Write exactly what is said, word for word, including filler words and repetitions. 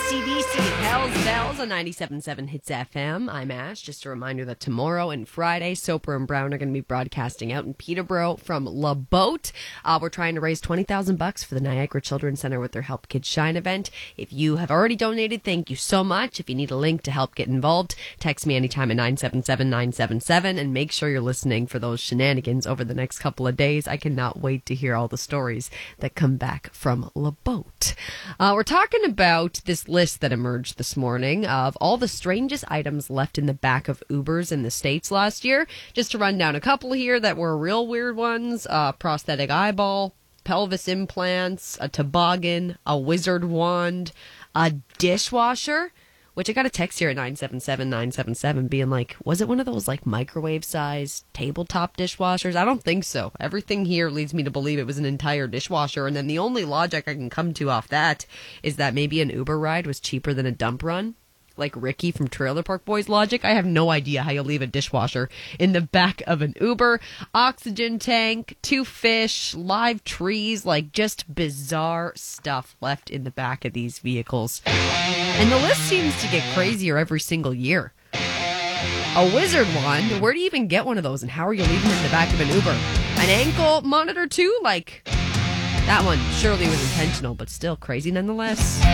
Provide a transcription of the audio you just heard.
A C D C, Hells Bells on ninety-seven point seven Hits F M. I'm Ash. Just a reminder that tomorrow and Friday, Soper and Brown are going to be broadcasting out in Peterborough from La Botte. Uh, we're trying to raise twenty thousand bucks for the Niagara Children's Center with their Help Kids Shine event. If you have already donated, thank you so much. If you need a link to help get involved, text me anytime at nine seven seven nine seven seven and make sure you're listening for those shenanigans over the next couple of days. I cannot wait to hear all the stories that come back from La Botte. Uh, we're talking about this list that emerged this morning of all the strangest items left in the back of Ubers in the States last year. Just to run down a couple here that were real weird ones. Uh, prosthetic eyeball, pelvis implants, a toboggan, a wizard wand, a dishwasher, which I got a text here at nine seven seven nine seven seven being like, was it one of those like microwave-sized tabletop dishwashers? I don't think so. Everything here leads me to believe it was an entire dishwasher. And then the only logic I can come to off that is that maybe an Uber ride was cheaper than a dump run. Like Ricky from Trailer Park Boys logic. I have no idea how you leave a dishwasher in the back of an Uber. Oxygen tank, two fish, live trees, like just bizarre stuff left in the back of these vehicles. And the list seems to get crazier every single year. A wizard wand, where do you even get one of those and how are you leaving it in the back of an Uber? An ankle monitor too? Like, that one surely was intentional, but still crazy nonetheless.